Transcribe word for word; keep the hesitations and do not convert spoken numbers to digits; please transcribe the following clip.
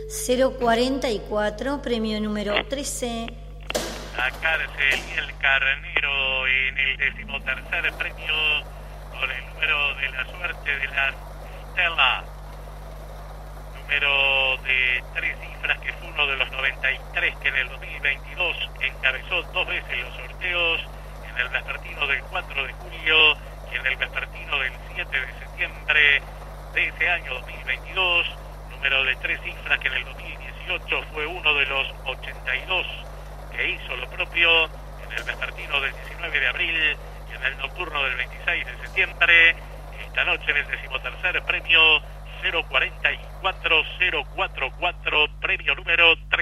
cero cuarenta y cuatro, premio número trece. La cárcel y el carnero en el decimotercer premio con el número de la suerte de la Stella. Número de tres cifras que fue uno de los noventa y tres que en el dos mil veintidós encabezó dos veces los sorteos, en el vespertino del cuatro de julio y en el vespertino del siete de septiembre de ese año dos mil veintidós. Número de tres cifras que en el dos mil dieciocho fue uno de los ochenta y dos que hizo lo propio, en el vespertino del diecinueve de abril y en el nocturno del veintiséis de septiembre. Esta noche en el decimotercer premio cero cuarenta y cuatro cero cuarenta y cuatro, premio número tres.